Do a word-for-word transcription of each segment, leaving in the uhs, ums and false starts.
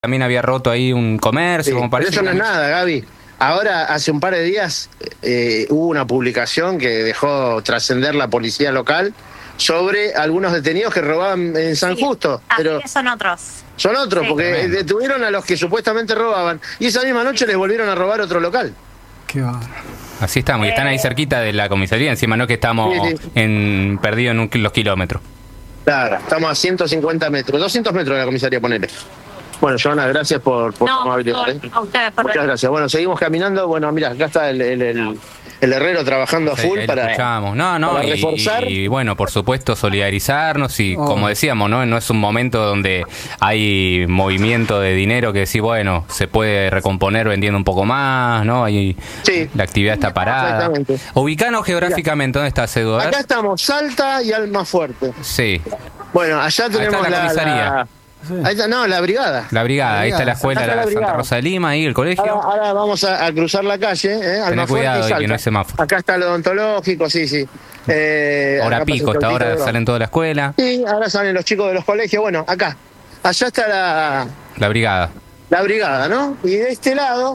también había roto ahí un comercio, Sí, como pero parece. eso no es nada, Gaby. Ahora, hace un par de días eh, hubo una publicación que dejó trascender la policía local sobre algunos detenidos que robaban en San Sí, Justo. así Pero que son otros. son otros, Sí. porque Tremendo. detuvieron a los que supuestamente robaban. Y esa misma noche les volvieron a robar otro local. Qué bárbaro. Así estamos, y están ahí cerquita de la comisaría, encima no que estamos Sí, sí. en perdidos en un, los kilómetros. Claro, estamos a ciento cincuenta metros, doscientos metros de la comisaría, ponele. Bueno, Joana, gracias por, por tu No, amabilidad. ¿eh? a ustedes por Muchas gracias. Bueno, seguimos caminando. Bueno, mira, acá está el, el, el, el herrero trabajando a Sí, full ahí lo para, escuchamos. No, no, para y, reforzar. y bueno, por supuesto solidarizarnos y Oh. como decíamos, no no es un momento donde hay movimiento de dinero que decir, bueno, se puede recomponer vendiendo un poco más, ¿no? Hay, Sí. la actividad está parada. Exactamente. Ubicanos geográficamente, ¿dónde está Edu? A ver. Acá estamos, Salta y Almafuerte. Sí, Bueno, allá tenemos está la comisaría. la- Sí. ahí está, no, la brigada. la brigada, ahí está la escuela, Acá está la la Santa brigada. Rosa de Lima, ahí el colegio. Ahora, ahora vamos a, a cruzar la calle, ¿eh? Almafuerte cuidado y ahí, Salta. que no hay semáforo. Acá está el odontológico, sí, sí. Eh, Hora acá pasa pico, el esta tontito hora de broma. salen toda la escuela. Sí, ahora salen los chicos de los colegios. Bueno, acá. Allá está la, La brigada. la brigada, ¿no? Y de este lado,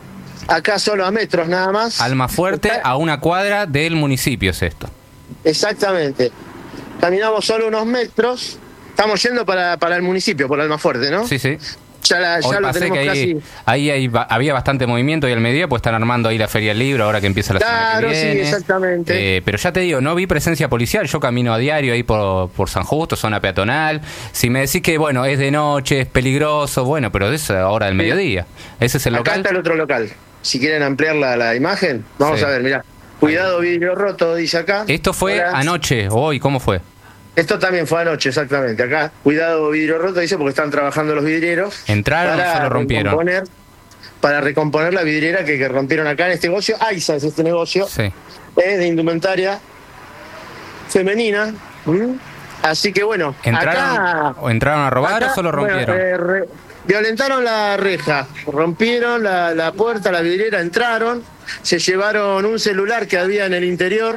acá solo a metros nada más. Almafuerte, está- a una cuadra del municipio es esto. Exactamente. Caminamos solo unos metros. Estamos yendo para, para el municipio, por Almafuerte, ¿no? Sí, sí. Ya, la- ya Hoy lo pasé tenemos que ahí, casi. ahí hay ba- había bastante movimiento y al mediodía pues están armando ahí la Feria del Libro ahora que empieza la semana Claro, que sí, viene. exactamente. Eh, pero ya te digo, no vi presencia policial, yo camino a diario ahí por, por San Justo, zona peatonal. Si me decís que bueno, es de noche, es peligroso, bueno, pero es ahora del mediodía. Ese es el Acá local. está el otro local. Si quieren ampliar la, la imagen, vamos Sí. a ver, mirá. Cuidado, vidrio roto, dice acá. Esto fue Hola. anoche, hoy, ¿cómo fue? Esto también fue anoche, exactamente. Acá, cuidado, vidrio roto, dice, porque están trabajando los vidrieros. ¿Entraron o solo rompieron? recomponer- Para recomponer la vidriera que, que rompieron acá en este negocio. AISA es este negocio. Sí. Es de indumentaria femenina. ¿Mm? Así que bueno, ¿Entraron, acá, o entraron a robar acá, o solo bueno, rompieron? eh, re- violentaron la reja, rompieron la, la puerta, la vidriera, entraron, se llevaron un celular que había en el interior.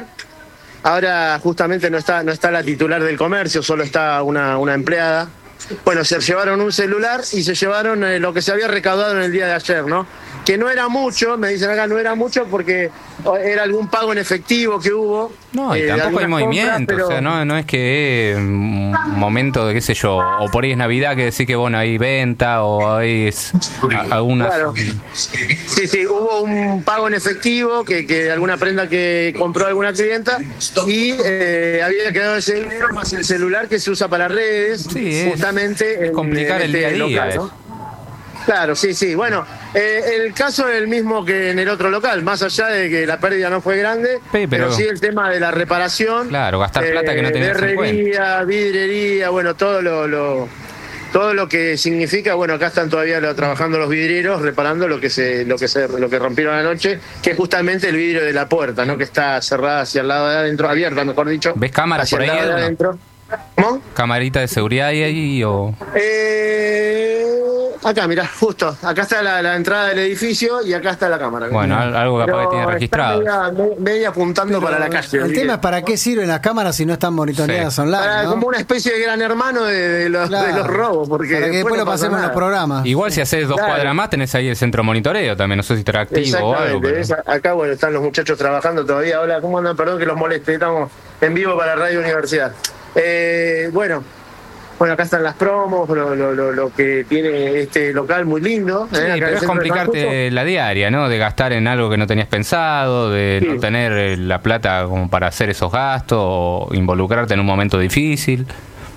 Ahora justamente no está, no está la titular del comercio, solo está una, una empleada. Bueno, se llevaron un celular y se llevaron eh, lo que se había recaudado en el día de ayer, ¿no? Que no era mucho, me dicen acá, no era mucho porque era algún pago en efectivo que hubo. No, y eh, de tampoco hay algunas compras, movimiento, pero- o sea, no, no es que es un momento de qué sé yo, o por ahí es Navidad que decir que bueno, hay venta o hay es- a- algunas... Claro. Sí, sí, hubo un pago en efectivo que, que alguna prenda que compró alguna clienta y eh, había quedado ese dinero más el celular que se usa para redes, Sí, es- justamente es complicar el día a día, local, eso. ¿no? Claro, sí, sí. Bueno, eh, el caso es el mismo que en el otro local, más allá de que la pérdida no fue grande, Sí, pero- pero sí el tema de la reparación. Claro, gastar plata que no tenías en cuenta. herrería, vidrería, bueno, todo lo, lo- todo lo que significa, bueno, acá están todavía lo- trabajando los vidrieros, reparando lo que se, lo que se, lo que rompieron anoche, que es justamente el vidrio de la puerta, ¿no? Que está cerrada hacia el lado de adentro, abierta, mejor dicho. ¿Ves cámaras hacia por el ahí, lado de Edu, no? adentro. ¿Cómo? ¿Camarita de seguridad ahí, ahí o...? Eh, acá, mirá, justo. Acá está la, la entrada del edificio y acá está la cámara. Bueno, al- algo capaz que Pero tiene está registrado. Media, me- media apuntando para la calle. El así tema que- es para qué sirven las cámaras si no están monitoreadas Sí. online, para- ¿no? como una especie de gran hermano de, de los, Claro. de los robos. Porque Para que después no lo pasa pasemos en los nada. programas. Igual si haces dos Claro. cuadras más tenés ahí el centro monitoreo también, no sé si estará activo o algo. Exactamente. pero- esa- acá, bueno, están los muchachos trabajando todavía. Hola, ¿cómo andan? Perdón que los moleste. Estamos en vivo para Radio Universidad. Eh, bueno. Bueno, acá están las promos, lo, lo, lo, lo que tiene este local muy lindo. Sí, ¿eh? Acá en el pero es centro de San complicarte la diaria, ¿no? De gastar en algo que no tenías pensado, de Sí. no tener eh, la plata como para hacer esos gastos o involucrarte en un momento difícil.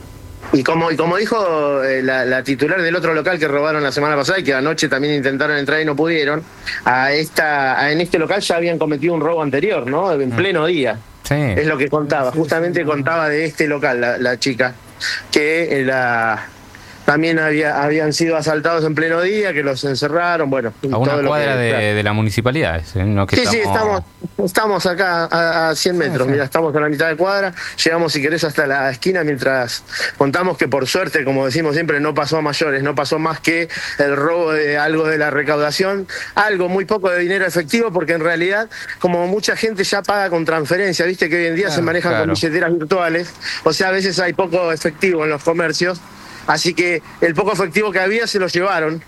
Y como, y como dijo eh, la, la titular del otro local que robaron la semana pasada y que anoche también intentaron entrar y no pudieron, a esta, a- en este local ya habían cometido un robo anterior, ¿no? En pleno día. Sí. Es lo que contaba, justamente contaba de este local la, la chica, que eh, la, también había, habían sido asaltados en pleno día, que los encerraron, bueno. A una todo lo cuadra que- de, claro. de la municipalidad. ¿eh? No que Sí, sí, estamos, estamos acá a, a cien metros, sí. mira, estamos a la mitad de cuadra, llegamos si querés hasta la esquina mientras contamos que por suerte, como decimos siempre, no pasó a mayores, no pasó más que el robo de algo de la recaudación, algo muy poco de dinero efectivo, porque en realidad, como mucha gente ya paga con transferencia, viste que hoy en día Claro, se manejan claro. con billeteras virtuales, o sea, a veces hay poco efectivo en los comercios. Así que el poco efectivo que había se lo llevaron.